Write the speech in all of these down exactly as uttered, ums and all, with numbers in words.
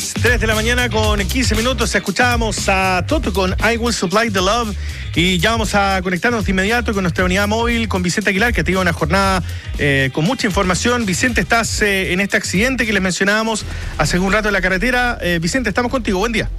las tres de la mañana con quince minutos escuchábamos a Toto con I Will Supply the Love y ya vamos a conectarnos de inmediato con nuestra unidad móvil, con Vicente Aguilar, que ha tenido una jornada eh, con mucha información. Vicente, estás eh, en este accidente que les mencionábamos hace un rato en la carretera. Eh, Vicente, estamos contigo, buen día.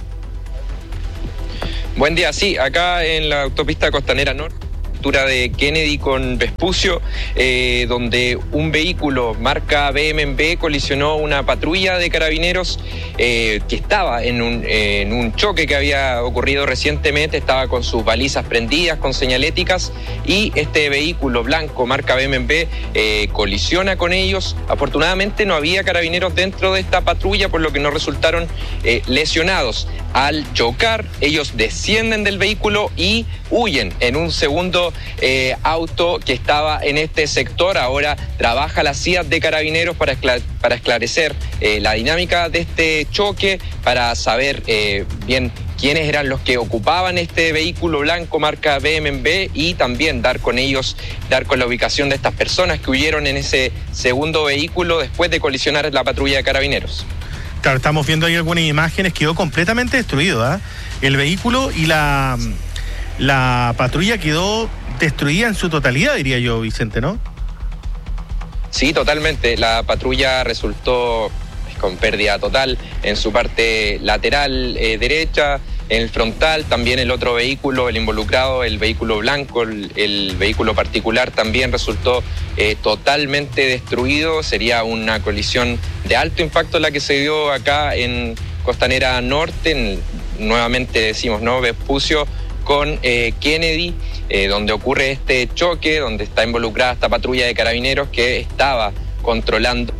Buen día, sí, acá en la autopista Costanera Norte, de Kennedy con Vespucio, eh, donde un vehículo marca B M W colisionó una patrulla de carabineros eh, que estaba en un, eh, en un choque que había ocurrido recientemente. Estaba con sus balizas prendidas, con señaléticas, y este vehículo blanco marca B M W eh, colisiona con ellos. Afortunadamente no había carabineros dentro de esta patrulla, por lo que no resultaron eh, lesionados. Al chocar, ellos descienden del vehículo y huyen en un segundo eh, auto que estaba en este sector. Ahora trabaja la C I A de Carabineros para, esclare- para esclarecer eh, la dinámica de este choque, para saber eh, bien quiénes eran los que ocupaban este vehículo blanco marca B M W y también dar con ellos, dar con la ubicación de estas personas que huyeron en ese segundo vehículo después de colisionar la patrulla de Carabineros. Claro, estamos viendo ahí algunas imágenes, quedó completamente destruido, ¿eh? El vehículo y la, la patrulla quedó destruida en su totalidad, diría yo, Vicente, ¿no? Sí, totalmente. La patrulla resultó con pérdida total en su parte lateral eh, derecha, en el frontal, también el otro vehículo, el involucrado, el vehículo blanco, el, el vehículo particular también resultó eh, totalmente destruido. Sería una colisión de alto impacto la que se dio acá en Costanera Norte, en, nuevamente decimos, ¿no? Vespucio con eh, Kennedy, eh, donde ocurre este choque, donde está involucrada esta patrulla de carabineros que estaba controlando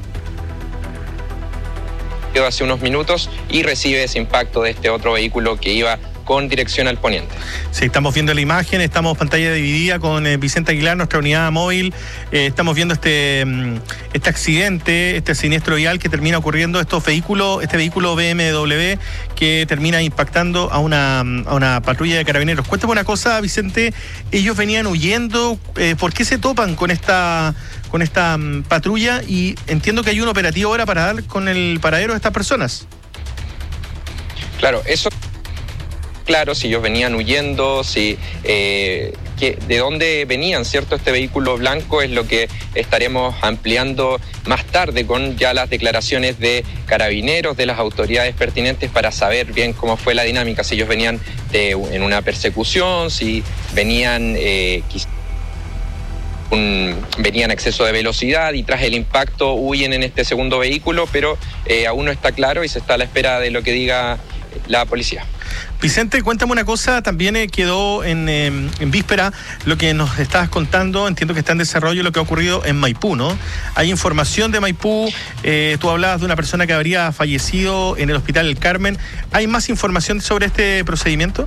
hace unos minutos y recibe ese impacto de este otro vehículo que iba con dirección al poniente. Sí, estamos viendo la imagen, estamos pantalla dividida con eh, Vicente Aguilar, nuestra unidad móvil. Eh, estamos viendo este, este accidente, este siniestro vial que termina ocurriendo, estos vehículos, este vehículo B M W que termina impactando a una, a una patrulla de carabineros. Cuéntame una cosa, Vicente, ellos venían huyendo, eh, ¿por qué se topan con esta, con esta um, patrulla? Y entiendo que hay un operativo ahora para dar con el paradero de estas personas. Claro, eso... Claro, si ellos venían huyendo, si eh, que, de dónde venían, ¿cierto? Este vehículo blanco es lo que estaremos ampliando más tarde con ya las declaraciones de carabineros, de las autoridades pertinentes, para saber bien cómo fue la dinámica, si ellos venían de, en una persecución, si venían eh, un, venían a exceso de velocidad y tras el impacto huyen en este segundo vehículo, pero eh, aún no está claro y se está a la espera de lo que diga la policía. Vicente, cuéntame una cosa, también eh, quedó en, eh, en víspera lo que nos estabas contando, entiendo que está en desarrollo lo que ha ocurrido en Maipú, ¿no? Hay información de Maipú, eh, tú hablabas de una persona que habría fallecido en el Hospital El Carmen. ¿Hay más información sobre este procedimiento?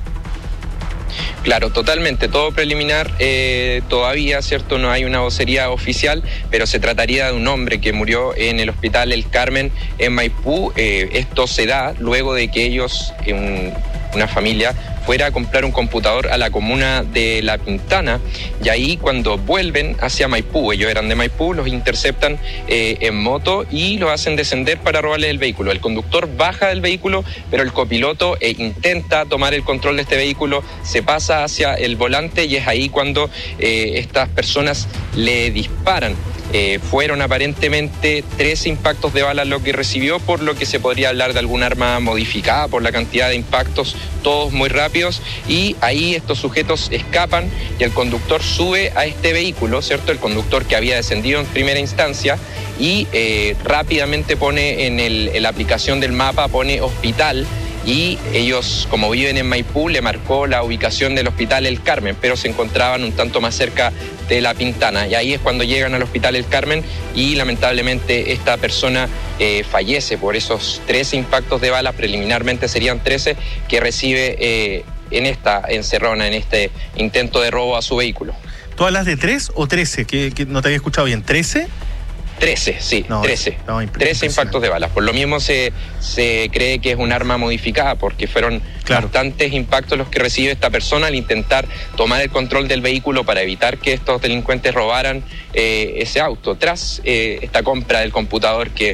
Claro, totalmente, todo preliminar eh, todavía, ¿cierto? No hay una vocería oficial, pero se trataría de un hombre que murió en el Hospital El Carmen en Maipú. Eh, esto se da luego de que ellos, un, una familia, fuera a comprar un computador a la comuna de La Pintana, y ahí cuando vuelven hacia Maipú, ellos eran de Maipú, los interceptan eh, en moto y los hacen descender para robarles el vehículo. El conductor baja del vehículo, pero el copiloto eh, intenta tomar el control de este vehículo, se pasa hacia el volante y es ahí cuando eh, estas personas le disparan. Eh, fueron aparentemente tres impactos de bala lo que recibió, por lo que se podría hablar de algún arma modificada por la cantidad de impactos, todos muy rápidos, y ahí estos sujetos escapan y el conductor sube a este vehículo, ¿cierto? El conductor que había descendido en primera instancia y eh, rápidamente pone en, el, en la aplicación del mapa, pone hospital, y ellos, como viven en Maipú, le marcó la ubicación del Hospital El Carmen, pero se encontraban un tanto más cerca de La Pintana, y ahí es cuando llegan al Hospital El Carmen y lamentablemente esta persona eh, fallece por esos trece impactos de bala, preliminarmente serían trece, que recibe eh, en esta encerrona, en este intento de robo a su vehículo. ¿Tú hablas de tres o trece? Que, que no te había escuchado bien. ¿trece? trece, sí, no, trece. No, trece impactos de balas. Por lo mismo se, se cree que es un arma modificada, porque fueron claro. bastantes impactos los que recibe esta persona al intentar tomar el control del vehículo para evitar que estos delincuentes robaran eh, ese auto, tras eh, esta compra del computador que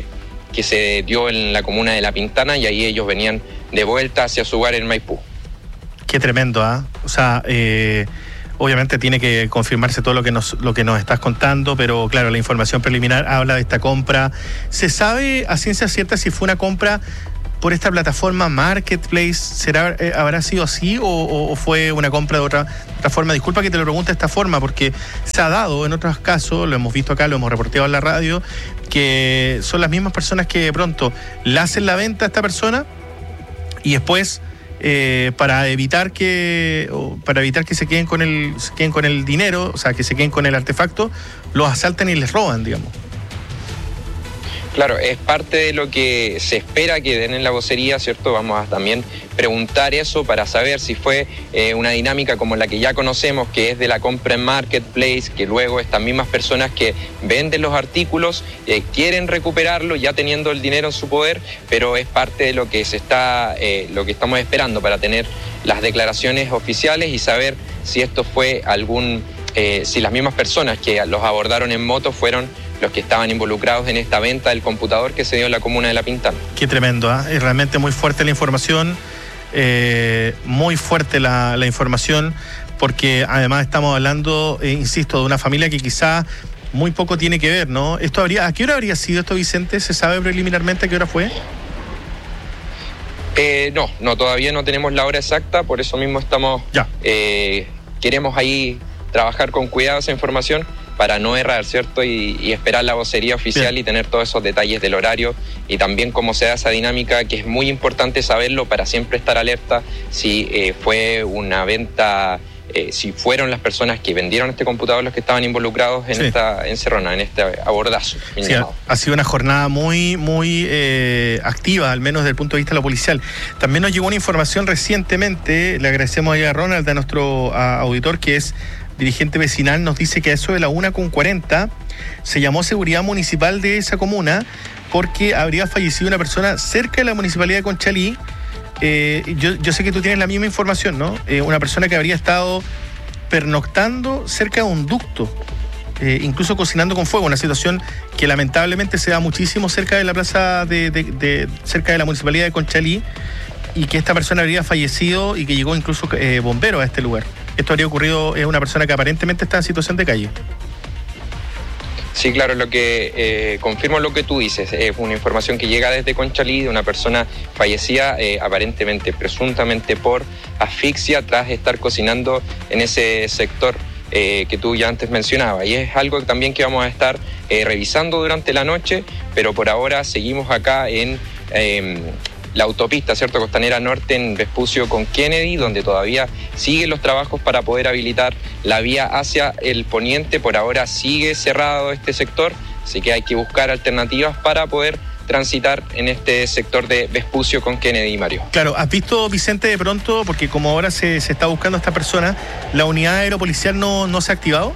que se dio en la comuna de La Pintana, y ahí ellos venían de vuelta hacia su hogar en Maipú. Qué tremendo, ¿ah? ¿eh? O sea, eh, obviamente tiene que confirmarse todo lo que nos lo que nos estás contando, pero claro, la información preliminar habla de esta compra. ¿Se sabe a ciencia cierta si fue una compra por esta plataforma Marketplace? ¿Será, eh, habrá sido así o, o fue una compra de otra, otra forma? Disculpa que te lo pregunte de esta forma, porque se ha dado en otros casos, lo hemos visto acá, lo hemos reporteado en la radio, que son las mismas personas que de pronto le hacen la venta a esta persona y después eh, para evitar que para evitar que se queden con el se queden con el dinero, o sea, que se queden con el artefacto, los asaltan y les roban, digamos. Claro, es parte de lo que se espera que den en la vocería, ¿cierto? Vamos a también preguntar eso para saber si fue eh, una dinámica como la que ya conocemos, que es de la compra en Marketplace, que luego estas mismas personas que venden los artículos eh, quieren recuperarlo ya teniendo el dinero en su poder, pero es parte de lo que se está, eh, lo que estamos esperando para tener las declaraciones oficiales y saber si esto fue algún, eh, si las mismas personas que los abordaron en moto fueron los que estaban involucrados en esta venta del computador que se dio en la comuna de La Pintana. Qué tremendo, ¿eh? Es realmente muy fuerte la información, eh, muy fuerte la, la información, porque además estamos hablando, eh, insisto, de una familia que quizá muy poco tiene que ver, ¿no? Esto habría, ¿a qué hora habría sido esto, Vicente? ¿Se sabe preliminarmente a qué hora fue? Eh, no, no, todavía no tenemos la hora exacta, por eso mismo estamos, ya. Eh, queremos ahí trabajar con cuidado esa información, para no errar, ¿cierto? Y, y esperar la vocería oficial. Bien. Y tener todos esos detalles del horario y también cómo se da esa dinámica, que es muy importante saberlo para siempre estar alerta si eh, fue una venta, eh, si fueron las personas que vendieron este computador los que estaban involucrados en sí. esta encerrona, en este abordazo. Sí, ha, ha sido una jornada muy, muy eh, activa, al menos desde el punto de vista de lo policial. También nos llegó una información recientemente, le agradecemos ahí a Ronald, a nuestro a, auditor, que es dirigente vecinal, nos dice que a eso de la una con cuarenta se llamó seguridad municipal de esa comuna porque habría fallecido una persona cerca de la municipalidad de Conchalí. Eh, yo, yo sé que tú tienes la misma información, ¿no? Eh, una persona que habría estado pernoctando cerca de un ducto, eh, incluso cocinando con fuego, una situación que lamentablemente se da muchísimo cerca de la plaza de, de, de cerca de la municipalidad de Conchalí, y que esta persona habría fallecido y que llegó incluso eh, bombero a este lugar. Esto habría ocurrido en una persona que aparentemente está en situación de calle. Sí, claro, lo que eh, confirmo lo que tú dices, es una información que llega desde Conchalí de una persona fallecida eh, aparentemente, presuntamente por asfixia tras estar cocinando en ese sector eh, que tú ya antes mencionabas. Y es algo también que vamos a estar eh, revisando durante la noche, pero por ahora seguimos acá en Eh, la autopista, ¿cierto? Costanera Norte en Vespucio con Kennedy, donde todavía siguen los trabajos para poder habilitar la vía hacia el poniente. Por ahora sigue cerrado este sector, así que hay que buscar alternativas para poder transitar en este sector de Vespucio con Kennedy, Mario. Claro, ¿has visto, Vicente, de pronto, porque como ahora se, se está buscando a esta persona, la unidad aeropolicial no, no se ha activado?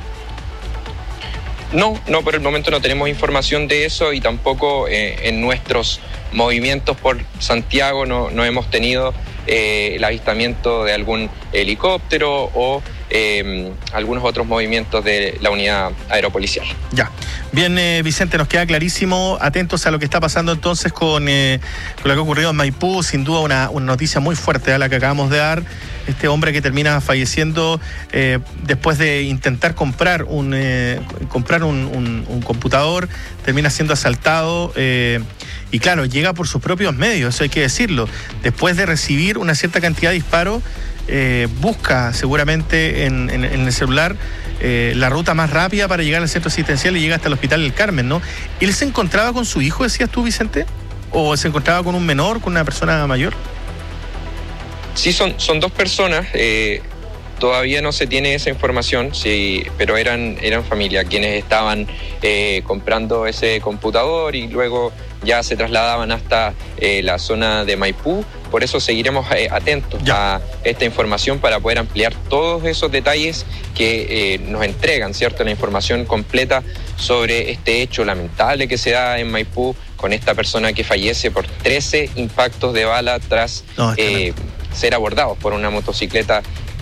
No, no, por el momento no tenemos información de eso y tampoco eh, en nuestros movimientos por Santiago no, no hemos tenido eh, el avistamiento de algún helicóptero o eh, algunos otros movimientos de la unidad aeropolicial. Ya. Bien, eh, Vicente, nos queda clarísimo. Atentos a lo que está pasando entonces con, eh, con lo que ha ocurrido en Maipú. Sin duda una, una noticia muy fuerte a la que acabamos de dar. Este hombre que termina falleciendo eh, después de intentar comprar un eh, comprar un, un, un computador, termina siendo asaltado eh, y claro, llega por sus propios medios, eso hay que decirlo. Después de recibir una cierta cantidad de disparos, eh, busca seguramente en, en, en el celular eh, la ruta más rápida para llegar al centro asistencial y llega hasta el Hospital del Carmen, ¿no? ¿Él se encontraba con su hijo, decías tú, Vicente? ¿O se encontraba con un menor, con una persona mayor? Sí, son, son dos personas, eh, todavía no se tiene esa información, sí, pero eran, eran familia quienes estaban eh, comprando ese computador y luego ya se trasladaban hasta eh, la zona de Maipú. Por eso seguiremos eh, atentos ya a esta información para poder ampliar todos esos detalles que eh, nos entregan, ¿cierto?, la información completa sobre este hecho lamentable que se da en Maipú con esta persona que fallece por trece impactos de bala tras no, eh, ser abordados por una motocicleta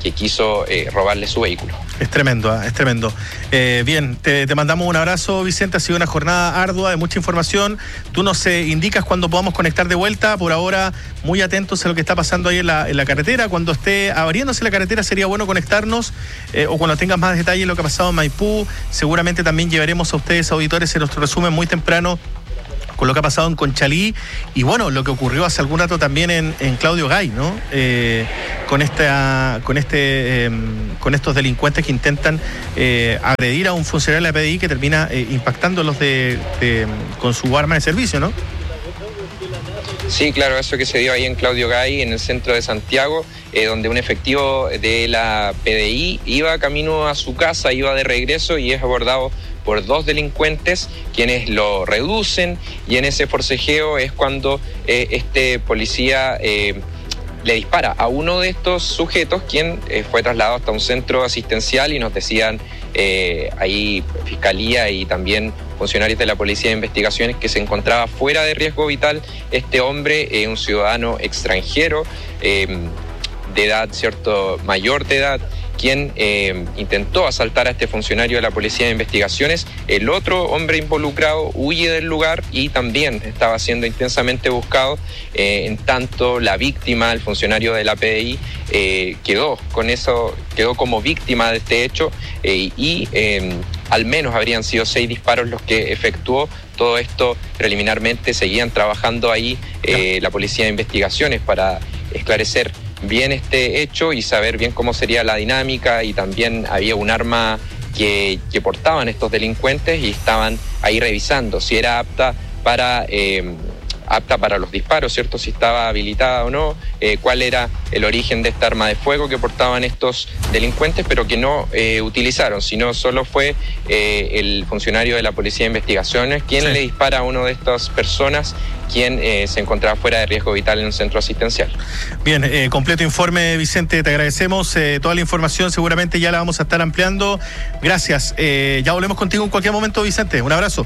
que quiso eh, robarle su vehículo. Es tremendo, ¿eh? es tremendo. Eh, bien, te, te mandamos un abrazo, Vicente. Ha sido una jornada ardua de mucha información. Tú nos eh, indicas cuando podamos conectar de vuelta. Por ahora, muy atentos a lo que está pasando ahí en la, en la carretera. Cuando esté abriéndose la carretera, sería bueno conectarnos eh, o cuando tengas más detalles de lo que ha pasado en Maipú. Seguramente también llevaremos a ustedes, auditores, en nuestro resumen muy temprano con lo que ha pasado en Conchalí y bueno, lo que ocurrió hace algún rato también en, en Claudio Gay, ¿no? Eh, con esta, con este, eh, con estos delincuentes que intentan eh, agredir a un funcionario de la P D I que termina eh, impactándolos de, de, con su arma de servicio, ¿no? Sí, claro, eso que se dio ahí en Claudio Gay, en el centro de Santiago, eh, donde un efectivo de la P D I iba camino a su casa, iba de regreso y es abordado por dos delincuentes quienes lo reducen y en ese forcejeo es cuando eh, este policía eh, le dispara a uno de estos sujetos, quien eh, fue trasladado hasta un centro asistencial y nos decían eh, ahí Fiscalía y también funcionarios de la Policía de Investigaciones que se encontraba fuera de riesgo vital este hombre, eh, un ciudadano extranjero eh, de edad, cierto, mayor de edad, quien eh, intentó asaltar a este funcionario de la Policía de Investigaciones. El otro hombre involucrado huye del lugar y también estaba siendo intensamente buscado, eh, en tanto la víctima, el funcionario de la P D I, eh, quedó con eso, quedó como víctima de este hecho eh, y eh, al menos habrían sido seis disparos los que efectuó. Todo esto preliminarmente seguían trabajando ahí eh, la Policía de Investigaciones para esclarecer bien este hecho y saber bien cómo sería la dinámica, y también había un arma que, que portaban estos delincuentes y estaban ahí revisando si era apta para eh, apta para los disparos, ¿cierto? Si estaba habilitada o no, eh, cuál era el origen de esta arma de fuego que portaban estos delincuentes, pero que no eh, utilizaron, sino solo fue eh, el funcionario de la Policía de Investigaciones quien sí. le dispara a una de estas personas, quien eh, se encontraba fuera de riesgo vital en un centro asistencial. Bien, eh, completo informe, Vicente, te agradecemos. Eh, toda la información seguramente ya la vamos a estar ampliando. Gracias. Eh, ya volvemos contigo en cualquier momento, Vicente. Un abrazo.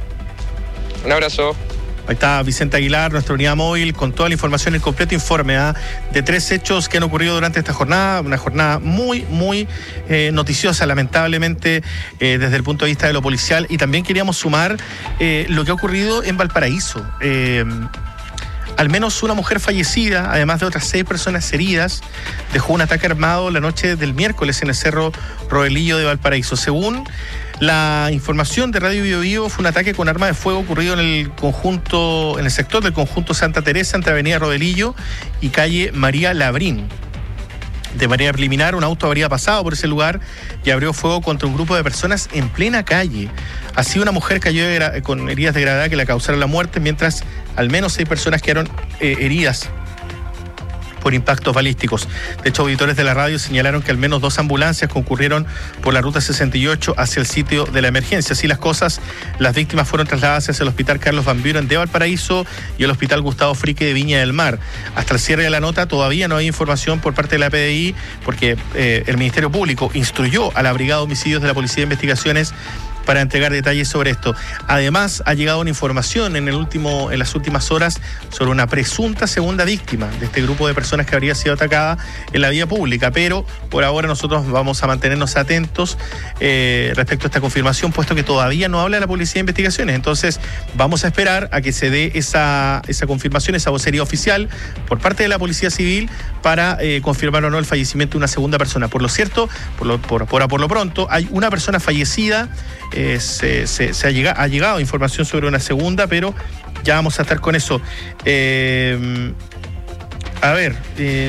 Un abrazo. Ahí está Vicente Aguilar, nuestra unidad móvil, con toda la información, el completo informe ¿eh? de tres hechos que han ocurrido durante esta jornada, una jornada muy, muy eh, noticiosa, lamentablemente, eh, desde el punto de vista de lo policial, y también queríamos sumar eh, lo que ha ocurrido en Valparaíso. Eh, Al menos una mujer fallecida, además de otras seis personas heridas, dejó un ataque armado la noche del miércoles en el Cerro Rodelillo de Valparaíso. Según la información de Radio Bio Bio, fue un ataque con arma de fuego ocurrido en el conjunto, en el sector del conjunto Santa Teresa, entre Avenida Rodelillo y calle María Labrín. De manera preliminar, un auto habría pasado por ese lugar y abrió fuego contra un grupo de personas en plena calle. Así, una mujer cayó de gra- con heridas de gravedad que le causaron la muerte, mientras al menos seis personas quedaron eh, heridas por impactos balísticos. De hecho, auditores de la radio señalaron que al menos dos ambulancias concurrieron por la ruta sesenta y ocho hacia el sitio de la emergencia. Así las cosas, las víctimas fueron trasladadas hacia el Hospital Carlos Van Buren de Valparaíso y el Hospital Gustavo Frique de Viña del Mar. Hasta el cierre de la nota todavía no hay información por parte de la P D I, porque eh, el Ministerio Público instruyó a la Brigada de Homicidios de la Policía de Investigaciones para entregar detalles sobre esto. Además, ha llegado una información en el último, en las últimas horas sobre una presunta segunda víctima de este grupo de personas que habría sido atacada en la vía pública, pero por ahora nosotros vamos a mantenernos atentos eh, respecto a esta confirmación, puesto que todavía no habla la Policía de Investigaciones. Entonces, vamos a esperar a que se dé esa, esa confirmación, esa vocería oficial por parte de la Policía Civil para eh, confirmar o no el fallecimiento de una segunda persona. Por lo cierto, por lo, por, por, por lo pronto, hay una persona fallecida. Eh, se, se, se ha, llegado, ha llegado información sobre una segunda, pero ya vamos a estar con eso. Eh, a ver, eh,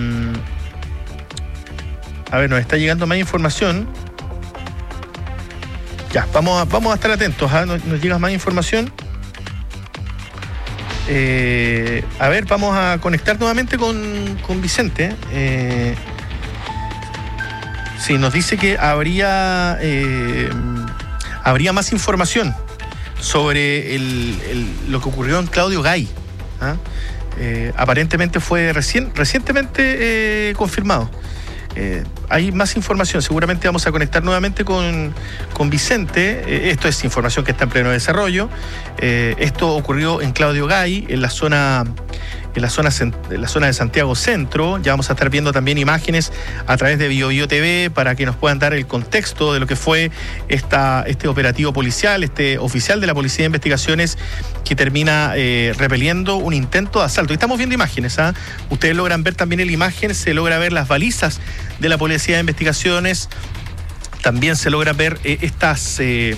a ver, nos está llegando más información. Ya, vamos a, vamos a estar atentos, ¿eh? nos, nos llega más información. Eh, a ver, vamos a conectar nuevamente con, con Vicente. Eh, sí, nos dice que habría... Eh, Habría más información sobre el, el, lo que ocurrió en Claudio Gay. ¿Ah? Eh, aparentemente fue recién, recientemente eh, confirmado. Eh, hay más información, seguramente vamos a conectar nuevamente con, con Vicente. Eh, esto es información que está en pleno desarrollo. Eh, esto ocurrió en Claudio Gay, en la zona en la zona, en la zona de Santiago Centro. Ya vamos a estar viendo también imágenes a través de Bio Bio T V para que nos puedan dar el contexto de lo que fue esta, este operativo policial, este oficial de la Policía de Investigaciones que termina eh, repeliendo un intento de asalto. Y estamos viendo imágenes, ¿ah? Ustedes logran ver también en la imagen, se logra ver las balizas de la Policía de Investigaciones, también se logra ver eh, estas... Eh,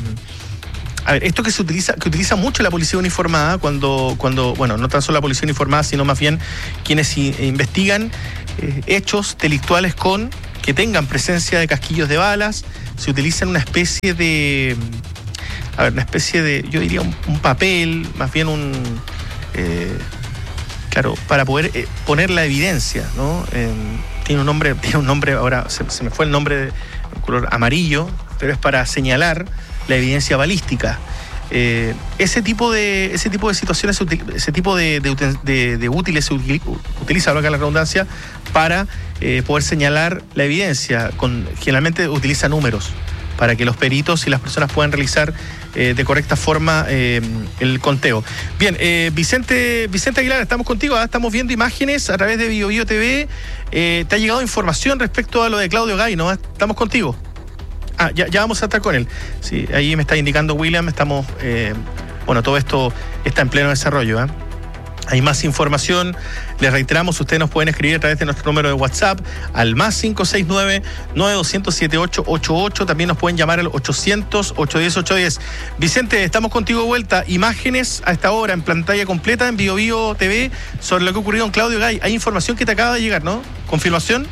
A ver, esto que se utiliza, que utiliza mucho la policía uniformada, cuando, cuando, bueno, no tan solo la policía uniformada, sino más bien quienes i- investigan eh, hechos delictuales con que tengan presencia de casquillos de balas, se utilizan una especie de, a ver, una especie de, yo diría un, un papel, más bien un, eh, claro, para poder eh, poner la evidencia, ¿no? Eh, tiene un nombre, tiene un nombre, ahora se, se me fue el nombre de un color amarillo, pero es para señalar la evidencia balística. Eh, ese tipo de ese tipo de situaciones, ese tipo de, de, de, de útiles se utiliza, valga la redundancia, para eh, poder señalar la evidencia. Con, generalmente utiliza números para que los peritos y las personas puedan realizar eh, de correcta forma eh, el conteo. Bien, eh, Vicente Vicente Aguilar, estamos contigo, ¿eh? Estamos viendo imágenes a través de Bio Bio T V. Eh, ¿Te ha llegado información respecto a lo de Claudio Gay, no? Estamos contigo. Ah, ya, ya vamos a estar con él. Sí, ahí me está indicando William, estamos, eh, bueno, todo esto está en pleno desarrollo, ¿eh? Hay más información, les reiteramos, ustedes nos pueden escribir a través de nuestro número de WhatsApp al más cinco seis nueve, nueve dos cero siete ocho ocho ocho, también nos pueden llamar al ochocientos, ochocientos diez, ochocientos diez. Vicente, estamos contigo de vuelta, imágenes a esta hora en pantalla completa en Bio Bio T V sobre lo que ha ocurrido en Claudio Gay. Hay información que te acaba de llegar, ¿no? ¿Confirmación?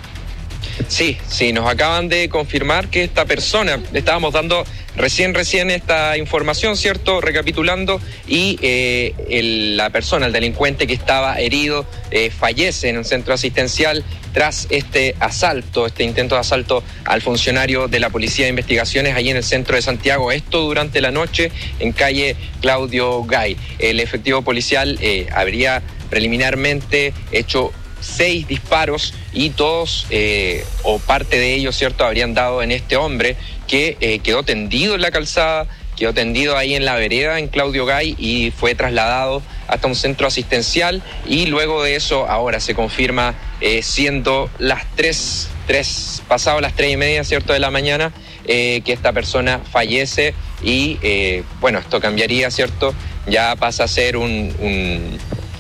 Sí, sí, nos acaban de confirmar que esta persona, le estábamos dando recién, recién esta información, ¿cierto? Recapitulando, y eh, el, la persona, el delincuente que estaba herido, eh, fallece en un centro asistencial tras este asalto, este intento de asalto al funcionario de la Policía de Investigaciones allí en el centro de Santiago. Esto durante la noche en calle Claudio Gay. El efectivo policial eh, habría preliminarmente hecho seis disparos y todos eh, o parte de ellos, ¿cierto?, habrían dado en este hombre que eh, quedó tendido en la calzada, quedó tendido ahí en la vereda en Claudio Gay y fue trasladado hasta un centro asistencial, y luego de eso ahora se confirma eh, siendo las tres, tres, pasado las tres y media, ¿cierto?, de la mañana, eh, que esta persona fallece y eh, bueno, esto cambiaría, ¿cierto?, ya pasa a ser un... un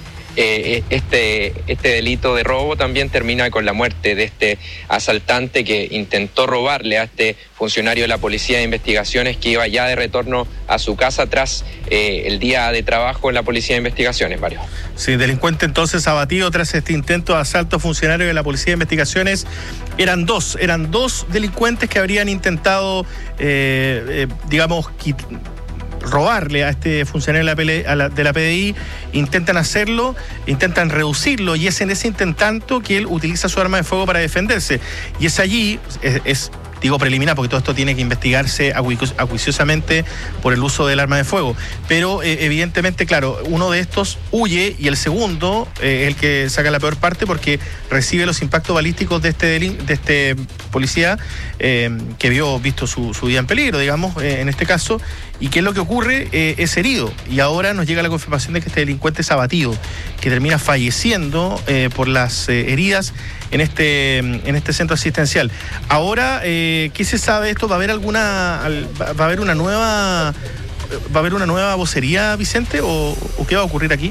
Eh, este, este delito de robo también termina con la muerte de este asaltante que intentó robarle a este funcionario de la Policía de Investigaciones que iba ya de retorno a su casa tras eh, el día de trabajo en la Policía de Investigaciones, Mario. Sí, delincuente entonces abatido tras este intento de asalto a funcionario de la Policía de Investigaciones. Eran dos, eran dos delincuentes que habrían intentado, eh, eh, digamos, quitar, robarle a este funcionario de la P D I, intentan hacerlo, intentan reducirlo, y es en ese intentando que él utiliza su arma de fuego para defenderse. Y es allí, es, es digo preliminar, porque todo esto tiene que investigarse acuiciosamente por el uso del arma de fuego. Pero eh, evidentemente, claro, uno de estos huye y el segundo eh, es el que saca la peor parte porque recibe los impactos balísticos de este, de este policía eh, que vio visto su, su vida en peligro, digamos, eh, en este caso. ¿Y qué es lo que ocurre? Eh, es herido. Y ahora nos llega la confirmación de que este delincuente es abatido, que termina falleciendo eh, por las eh, heridas en este, en este centro asistencial. Ahora, eh, ¿qué se sabe de esto? ¿Va a haber alguna, va a haber una nueva, va a haber una nueva vocería, Vicente, o, o qué va a ocurrir aquí?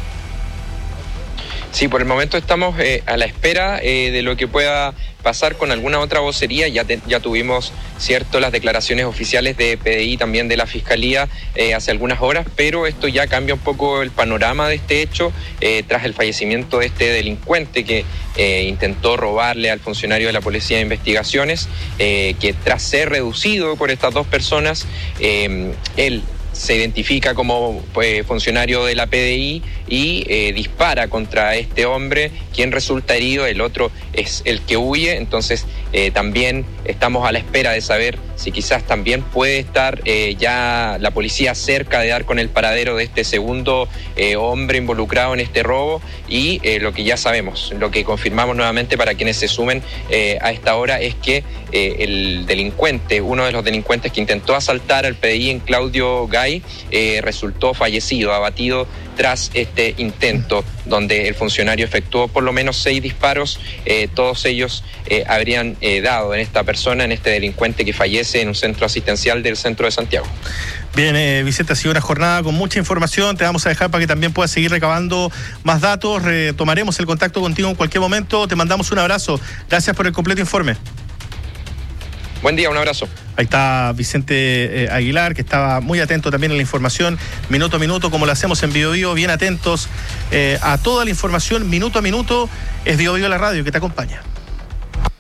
Sí, por el momento estamos eh, a la espera eh, de lo que pueda pasar con alguna otra vocería. Ya, te, ya tuvimos, cierto, las declaraciones oficiales de P D I, también de la Fiscalía, eh, hace algunas horas, pero esto ya cambia un poco el panorama de este hecho eh, tras el fallecimiento de este delincuente que eh, intentó robarle al funcionario de la Policía de Investigaciones, eh, que tras ser reducido por estas dos personas, eh, él se identifica como pues, funcionario de la P D I y eh, dispara contra este hombre, quien resulta herido. El otro es el que huye. Entonces eh, también estamos a la espera de saber si quizás también puede estar eh, ya la policía cerca de dar con el paradero de este segundo eh, hombre involucrado en este robo. Y eh, lo que ya sabemos, lo que confirmamos nuevamente para quienes se sumen eh, a esta hora, es que eh, el delincuente, uno de los delincuentes que intentó asaltar al P D I en Claudio Gay, eh, resultó fallecido, abatido tras este intento, donde el funcionario efectuó por lo menos seis disparos, eh, todos ellos eh, habrían eh, dado en esta persona, en este delincuente que fallece en un centro asistencial del centro de Santiago. Bien, eh, Vicente, ha sido una jornada con mucha información. Te vamos a dejar para que también puedas seguir recabando más datos. Retomaremos el contacto contigo en cualquier momento. Te mandamos un abrazo. Gracias por el completo informe. Buen día, un abrazo. Ahí está Vicente eh, Aguilar, que estaba muy atento también a la información, minuto a minuto, como lo hacemos en Bio Bio, bien atentos eh, a toda la información, minuto a minuto. Es Bio Bio la radio que te acompaña.